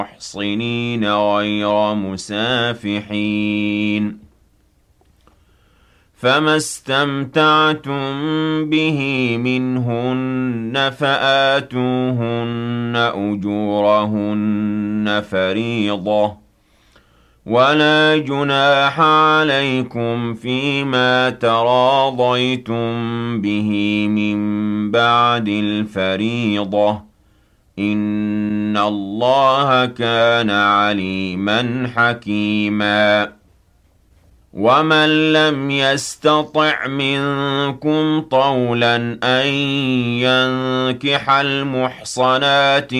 محصنين غير مسافحين فما استمتعتم به منهن فآتوهن أجورهن فريضة ولا جناح عليكم فيما تراضيتم به من بعد الفريضة إن الله كان عليما حكيما ومن لم يستطع منكم طولا أن ينكح المحصنات